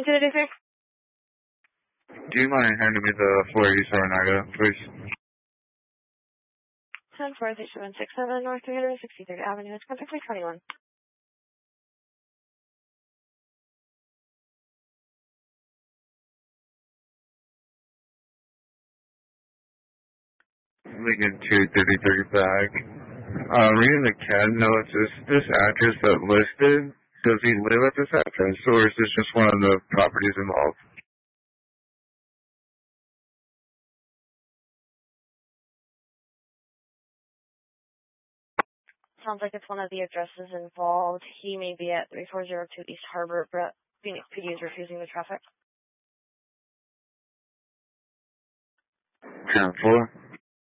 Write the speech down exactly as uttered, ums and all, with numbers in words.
Calling to the district? Do you mind handing me the four eighty-seven Naga, please? ten four three seven six seven North three hundred sixty-third Avenue. It's contact three twenty-one. Lincoln two thirty-three back. Uh, reading the C A D notes, is this address that listed? Does he live at this address, or is this just one of the properties involved? Sounds like it's one of the addresses involved. He may be at three four zero two East Harbor, but Phoenix P D is refusing the traffic. ten four.